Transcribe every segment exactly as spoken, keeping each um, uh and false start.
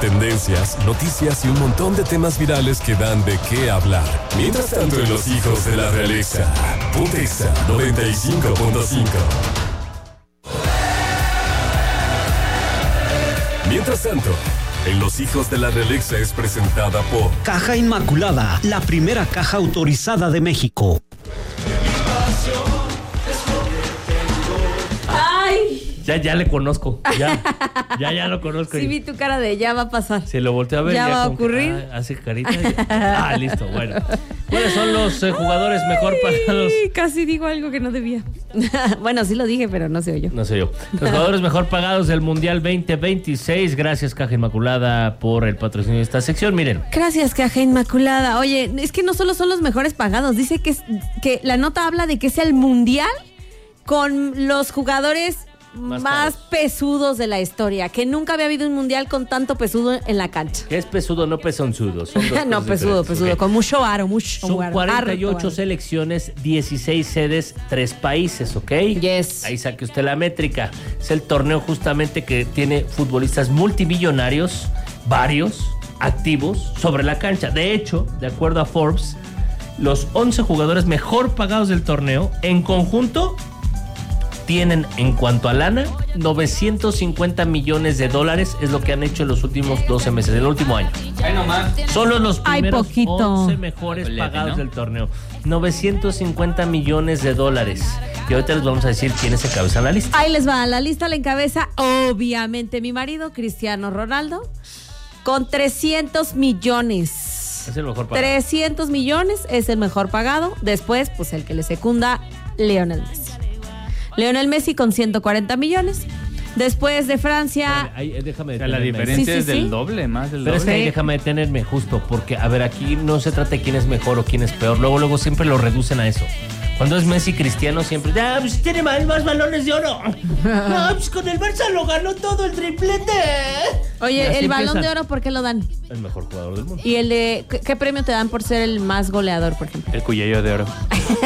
tendencias, noticias y un montón de temas virales que dan de qué hablar. Mientras tanto, en Los Hijos de la Realexa, Puntexa noventa y cinco punto cinco. Mientras tanto, en Los Hijos de la Realexa es presentada por Caja Inmaculada, la primera caja autorizada de México. ¡Ay! Ya, ya le conozco. Ya, ya, ya lo conozco. Sí, vi tu cara de ya va a pasar. Se lo volteé a ver. Ya, ya va a como que, ocurrir. ah, hace carita. Y, ah, listo, bueno. ¿Cuáles son los eh, jugadores mejor pagados? Ay, casi digo algo que no debía. Bueno, sí lo dije, pero no se oyó. No sé yo. Los jugadores mejor pagados del Mundial veinte veintiséis. Gracias, Caja Inmaculada, por el patrocinio de esta sección. Miren. Gracias, Caja Inmaculada. Oye, es que no solo son los mejores pagados. Dice que, es, que la nota habla de que es el Mundial con los jugadores más, más pesudos de la historia, que nunca había habido un mundial con tanto pesudo en la cancha. ¿Qué es pesudo? No pezonzudo. Son dos no, pesudo, pesudo, okay. Con mucho aro, mucho Son aro, cuarenta y ocho harto selecciones, dieciséis sedes, tres países, ¿ok? Yes. Ahí saque usted la métrica. Es el torneo justamente que tiene futbolistas multimillonarios, varios, activos, sobre la cancha. De hecho, de acuerdo a Forbes, los once jugadores mejor pagados del torneo, en conjunto, tienen en cuanto a lana novecientos cincuenta millones de dólares, es lo que han hecho en los últimos doce meses, el último año. Ay, no más. Solo los primeros Ay, once mejores Olete, pagados ¿no? del torneo. novecientos cincuenta millones de dólares. Y ahorita les vamos a decir quiénes encabezan la lista. Ahí les va, la lista la encabeza obviamente mi marido, Cristiano Ronaldo, con trescientos millones. Es el mejor pagado. trescientos millones es el mejor pagado. Después, pues el que le secunda, Lionel Messi. Lionel Messi con ciento cuarenta millones. Después de Francia... Ahí, déjame o sea, la diferencia sí, sí, es del sí. doble, más del Pero doble. es que ahí déjame detenerme justo, porque, a ver, aquí no se trata de quién es mejor o quién es peor. Luego, luego siempre lo reducen a eso. Cuando es Messi Cristiano siempre, ah, pues tiene más, más balones de oro. No, pues con el Barça lo ganó todo el triplete. Oye, el balón de oro, ¿por qué lo dan? El mejor jugador del mundo. ¿Y el de qué, qué premio te dan por ser el más goleador, por ejemplo? El cuyello de oro.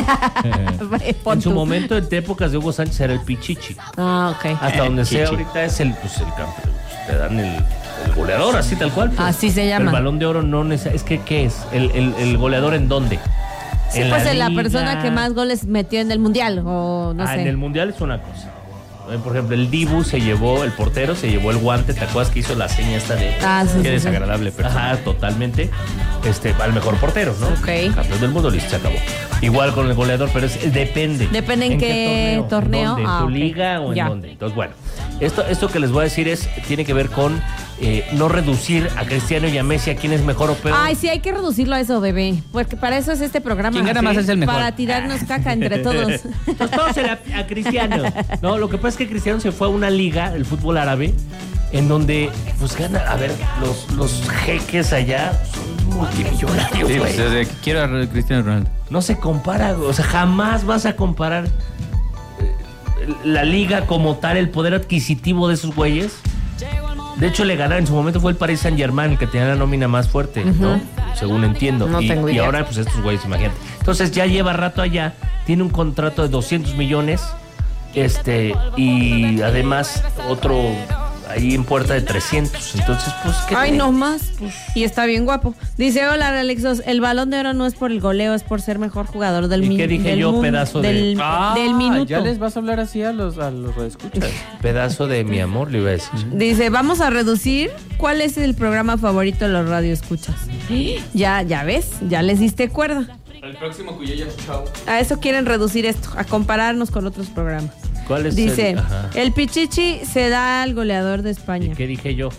En su momento, en épocas de Hugo Sánchez, era el Pichichi. Ah, ok. Hasta donde Chichi. sea ahorita es el, pues, el campeón. Pues, te dan el, el goleador, así tal cual. Pues. Así se llama. El balón de oro no necesariamente. Es que, ¿qué es? ¿El, el, el goleador en dónde? Sí, en pues la, en la liga. persona que más goles metió en el mundial, o no ah, sé. En el mundial es una cosa. Por ejemplo, el Dibu se llevó, el portero se llevó el guante. ¿Te acuerdas que hizo la seña esta de? Ah, sí, Qué sí, desagradable Sí. persona. Ajá, totalmente. Este, al mejor portero, ¿no? Ok. Campeón del mundo, listo, se acabó. Igual con el goleador, pero es, depende. Depende en qué torneo. ¿En dónde? Ah, ¿En tu ok. liga o en Ya. dónde? Entonces, bueno, esto, esto que les voy a decir es, tiene que ver con eh, no reducir a Cristiano y a Messi a quién es mejor o peor. Ay, sí, hay que reducirlo a eso, bebé. Porque para eso es este programa. ¿Quién gana ¿sí? más es el mejor? Para tirarnos caca entre todos. Entonces, todos a, a Cristiano. No, lo que pasa es que Cristiano se fue a una liga, el fútbol árabe, en donde, pues gana, a ver, los, los jeques allá son multimillonarios, Sí, güey. pues, desde que quiero a Cristiano Ronaldo. No se compara, o sea, jamás vas a comparar eh, la liga como tal, el poder adquisitivo de esos güeyes. De hecho, le ganaron, en su momento fue el Paris Saint-Germain el que tenía la nómina más fuerte, uh-huh. ¿no? Según entiendo. No y, tengo y idea. ahora, pues estos güeyes, imagínate. Entonces, ya lleva rato allá, tiene un contrato de doscientos millones, este, y además otro ahí en puerta de trescientos. Entonces, pues, ¿qué Ay, tiene? no más. Y está bien guapo. Dice, hola, Alexos, el balón de oro no es por el goleo, es por ser mejor jugador del ¿Y minuto. qué dije yo, pedazo de- del, Ah, del minuto. ya les vas a hablar así a los, a los radioescuchas. Pedazo de mi amor, le iba a decir. Dice, vamos a reducir. ¿Cuál es el programa favorito de los radioescuchas? Ya, ya ves, ya les diste cuerda. El próximo cuyello show. A eso quieren reducir esto, a compararnos con otros programas. ¿Cuál es Dice, el...? Ajá. el Pichichi se da al goleador de ¿Y España. qué dije yo?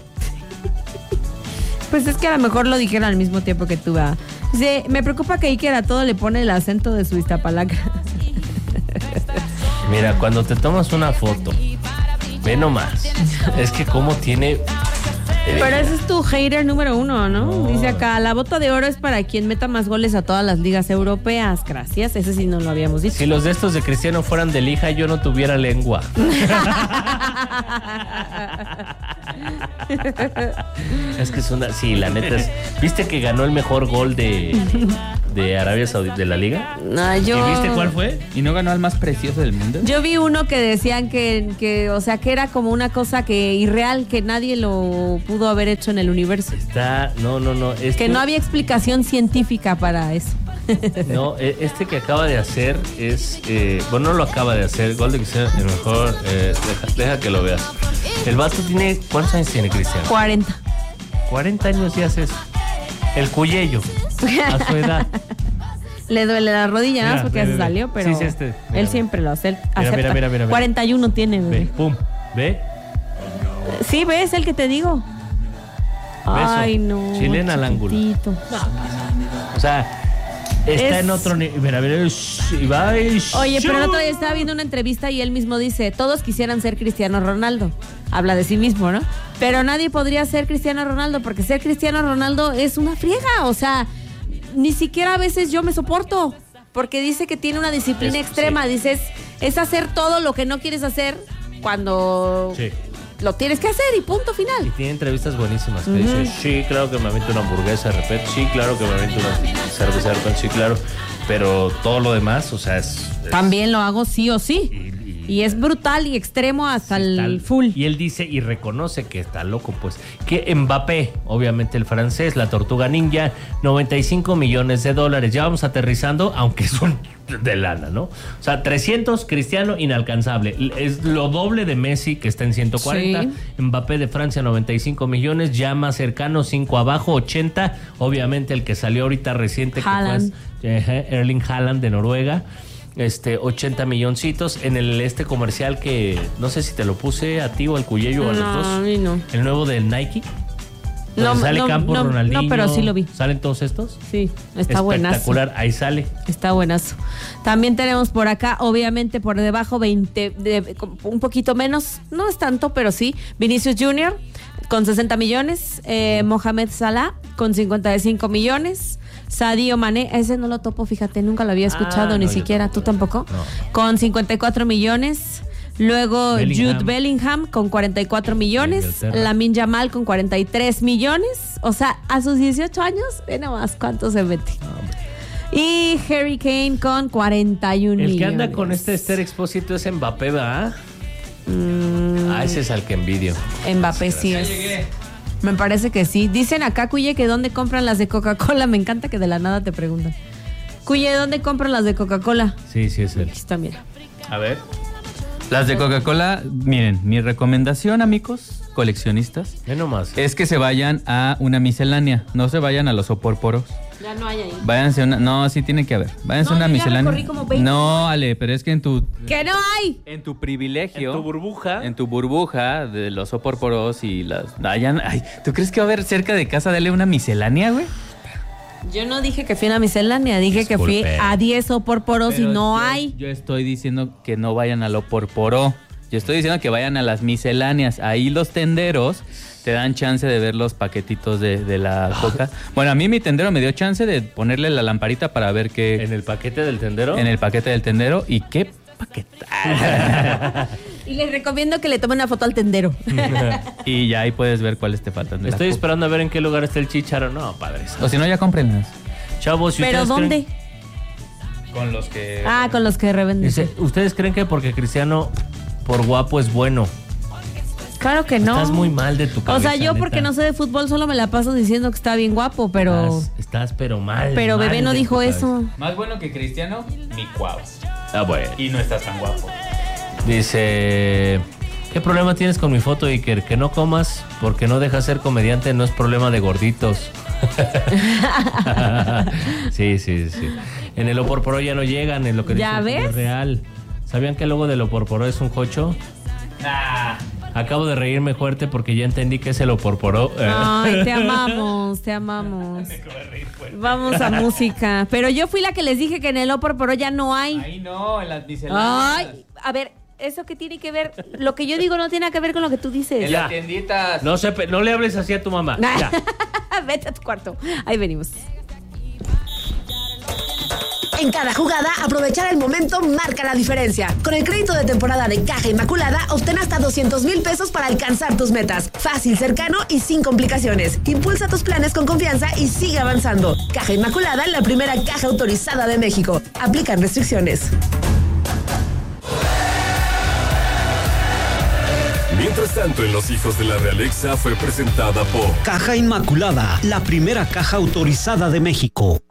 Pues es que a lo mejor lo dijeron al mismo tiempo que tú. ¿verdad? Dice, me preocupa que Iker a todo le pone el acento de su Iztapalacra. Mira, cuando te tomas una foto, ve nomás. Es que cómo tiene... Pero ese es tu hater número uno, ¿no? No. Dice acá, la bota de oro es para quien meta más goles a todas las ligas europeas. Gracias, ese sí no lo habíamos dicho. Si los de estos de Cristiano fueran de lija, yo no tuviera lengua. Es que es una... Sí, la neta es... ¿Viste que ganó el mejor gol de... de Arabia Saudita, de la liga. No, yo... ¿Y viste cuál fue? ¿Y no ganó al más precioso del mundo? Yo vi uno que decían que, que, o sea, que era como una cosa que irreal, que nadie lo pudo haber hecho en el universo. Está, no, no, no. Este, Que no había explicación científica para eso. No, este que acaba de hacer es, eh, bueno, no lo acaba de hacer, gol de Cristiano, el mejor, eh, deja, deja que lo veas. El vato tiene, ¿cuántos años tiene Cristiano? cuarenta. cuarenta años y hace eso. El cuyello, a su edad. Le duele la rodilla, ¿no? Mira, Porque ve, ya se ve, salió, pero sí, sí, este. Mira, él siempre lo hace. Mira, acepta. mira, mira, mira, mira. cuarenta y uno tiene, Ve, bebé. pum, ve. Sí, ves el que te digo. Ay, no. Chilena al ángulo. chiquitito. O sea, está Es- en otro nivel. Mira, mira, y va y Oye, pero el ¡shoo! otro día estaba viendo una entrevista y él mismo dice, todos quisieran ser Cristiano Ronaldo. Habla de sí mismo, ¿no? Pero nadie podría ser Cristiano Ronaldo porque ser Cristiano Ronaldo es una friega. O sea, ni siquiera a veces yo me soporto porque dice que tiene una disciplina Es- extrema. sí. Dices, es hacer todo lo que no quieres hacer cuando Sí. lo tienes que hacer y punto Y final. tiene entrevistas buenísimas que dice, sí, claro que me aviento una hamburguesa de repente, sí, claro que me aviento una cerveza de repente, sí, claro. Pero todo lo demás, o sea, es... es- También lo hago sí o sí. Y- y- Y es brutal y extremo hasta el tal- full. Y él dice y reconoce que está loco, pues. Que Mbappé, obviamente el francés, la tortuga ninja, noventa y cinco millones de dólares. Ya vamos aterrizando, aunque es un de lana, ¿no? O sea, trescientos, Cristiano, inalcanzable. Es lo doble de Messi, que está en ciento cuarenta. Sí. Mbappé de Francia, noventa y cinco millones. Ya más cercano, cinco abajo, ochenta. Obviamente el que salió ahorita reciente, Haaland. que fue eh, Erling Haaland de Noruega. Este, ochenta milloncitos en el este comercial que no sé si te lo puse a ti o al Cuyello o a los No, dos. a mí no. El nuevo del Nike. No, Donde sale no, Campos, no, Ronaldinho. no, pero sí lo vi. ¿Salen todos estos? Sí, está buenazo. Espectacular, ahí sale. Está buenazo. También tenemos por acá, obviamente por debajo, veinte, de- un poquito menos, no es tanto, pero sí. Vinicius Junior con sesenta millones. Eh, Mohamed Salah con cincuenta y cinco millones. Sadio Mané, ese no lo topo, fíjate, nunca lo había escuchado, Ah, ni no, yo siquiera, ¿tú tampoco? No. Con cincuenta y cuatro millones. Luego Bellingham. Jude Bellingham con cuarenta y cuatro millones. Inglaterra. Lamine Yamal con cuarenta y tres millones. O sea, a sus dieciocho años, ve nomás cuánto se mete. Y Harry Kane con cuarenta y un El millones. que anda con este Esther Expósito es Mbappé, ¿verdad? Mm, Ah, ese es al que envidio. Mbappé sí es. Me parece que sí. Dicen acá, Cuye, que dónde compran las de Coca-Cola. Me encanta que de la nada te preguntan. Cuye, ¿dónde compran las de Coca-Cola? Sí, sí es él. Aquí está, mira. A ver. Las de Coca-Cola, miren, mi recomendación, amigos, coleccionistas, Ve nomás. es que se vayan a una miscelánea, no se vayan a los opórporos. Ya no hay ahí. Váyanse a una, no, sí tiene que haber. Váyanse No, a una yo ya miscelánea. recorrí como veinte. No, Ale, pero es que en tu ¡Que no hay! en tu privilegio, En tu burbuja. en tu burbuja de los opórporos y las vayan, ay, ¿tú crees que va a haber cerca de casa de Ale una miscelánea, güey? Yo no dije que fui a una miscelánea, dije que fui Disculpe. a diez opórporos y Pero no yo- hay. Yo estoy diciendo que no vayan al opórporo. Yo estoy diciendo que vayan a las misceláneas. Ahí los tenderos te dan chance de ver los paquetitos de, de la coca. Bueno, a mí mi tendero me dio chance de ponerle la lamparita para ver qué En el paquete del tendero. en el paquete del tendero y qué paquetal. Y les recomiendo que le tomen una foto al tendero. Y ya ahí puedes ver cuáles te faltan. de la Estoy coca. esperando a ver en qué lugar está el chícharo. No, padres. O si no, ya cómprenlas. Chavos, si ¿Pero ustedes dónde? creen- Con los que... Ah, con los que revenden. Dice, ¿ustedes creen que porque Cristiano por guapo es bueno? Claro que no. Estás muy mal de tu cabeza. O sea, yo neta. porque no sé de fútbol solo me la paso diciendo que está bien guapo, pero... Estás, estás pero mal. Pero mal Bebé no de dijo tu cabeza. eso. Más bueno que Cristiano, mi cuau. Ah, bueno. Y no estás tan guapo. Dice, ¿qué problema tienes con mi foto, Iker? Que no comas porque no dejas ser comediante, no es problema de gorditos. sí, sí, sí. En el Oporporo ya no llegan, en lo que ¿Ya dicen ves? es real. ¿Sabían que el logo del Oporporo es un jocho? Acabo de reírme fuerte porque ya entendí que es el Oporporo. Ay, te amamos, te amamos. Vamos a música. Pero yo fui la que les dije que en el Opor ya no hay. Ahí no, en las misceláneas. Ay, a ver, ¿eso qué tiene que ver? Lo que yo digo no tiene que ver con lo que tú dices. En Ya. las tienditas. No, se, pe- no le hables así a tu mamá. Ya. Vete a tu cuarto. Ahí venimos. En cada jugada, aprovechar el momento marca la diferencia. Con el crédito de temporada de Caja Inmaculada, obtén hasta doscientos mil pesos para alcanzar tus metas. Fácil, cercano y sin complicaciones. Impulsa tus planes con confianza y sigue avanzando. Caja Inmaculada, la primera caja autorizada de México. Aplican restricciones. Mientras tanto, en Los Hijos de la Realeza fue presentada por Caja Inmaculada, la primera caja autorizada de México.